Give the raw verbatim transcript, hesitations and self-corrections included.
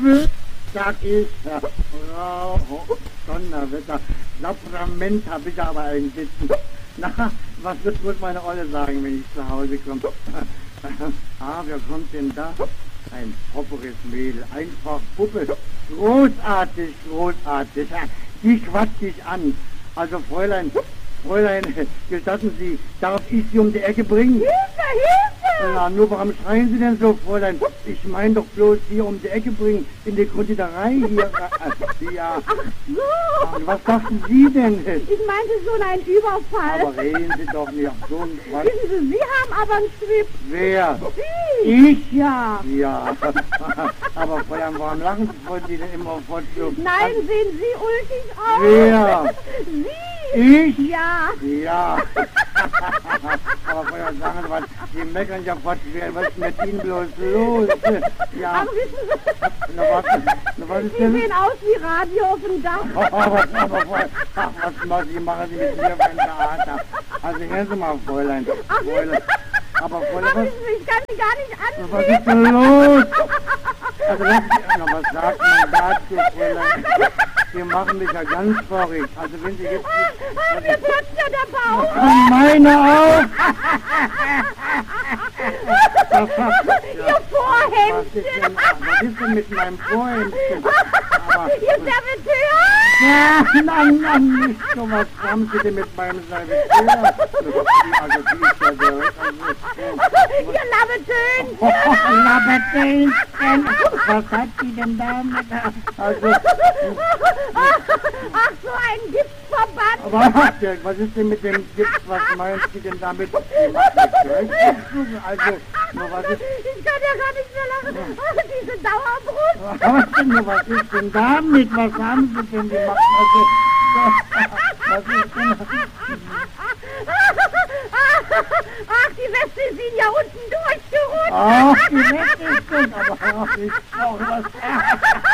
Liebe, sag ich, ja, Frau Donnerwetter, Sakrament hab ich aber ein bisschen. Na, was wird wohl meine Olle sagen, wenn ich zu Hause komme? Ah, wer kommt denn da? Ein properes Mädel, einfach Puppe. Großartig, großartig. Die quatscht dich an. Also Fräulein, Fräulein, gestatten Sie, darf ich Sie um die Ecke bringen? Hilfe, Hilfe! Na, nur warum schreien Sie denn so, Fräulein? Ich meine doch bloß hier um die Ecke bringen, in die Konditorei hier. Äh, ja. Ach so! Was dachten Sie denn? Ich meinte schon einen Überfall. Aber reden Sie doch nicht auf so einen Quatsch. Wissen Sie, Sie haben aber einen Schwipp. Wer? Sie? Ich? Ja. Ja. Aber Fräulein, warum lachen Sie von Sie denn immer fort so? Nein, sehen Sie ulkig aus. Wer? Sie? Ich? Ja. Ja. Aber Fräulein, sagen Sie was, Sie meckern ja fort schwer. Was ist mit Ihnen bloß los? Ja. Aber wissen Sie, Na, was, na, was ist Sie denn? sehen aus wie Radio auf dem Dach. Aber, aber, Fräulein, ach, was machen Sie, machen Sie mit mir für ein Theater? Also hören Sie mal, Fräulein. Fräulein. Aber Fräulein, Aber was, wissen Sie, ich kann Sie gar nicht was ansehen. ist denn los? Also lassen Sie, na, was sagt man dazu, Fräulein? Sie machen mich ja ganz verrückt. Also wenn Sie jetzt... Ah, mir platzt ja der Bauch. Und meine auch! Ihr Was Vorhemdchen. ist denn, was ist denn mit meinem Vorhemdchen? Aber, Ihr Serviteur. ja, nein, nein, nicht so was haben Sie denn mit meinem Serviteur? Also die ist ja der... Also, Ihr Labbetönchen. oh, Labertänchen! Was hat sie denn damit? Also, Ach, so ein Gipsverband. aber was ist denn mit dem Gips? Was meint sie denn damit? Sie macht mich zurecht. Also, nur was ist... Ich kann ja gar nicht mehr lachen. Ach, diese Dauerbrust. Was denn, nur was ist denn damit? Was haben sie denn gemacht? Also, was ist denn... Ach, die Weste ist Ihnen ja unten durchgerutscht. Ach, die Wette ist denn... Aber ach, ich brauche was...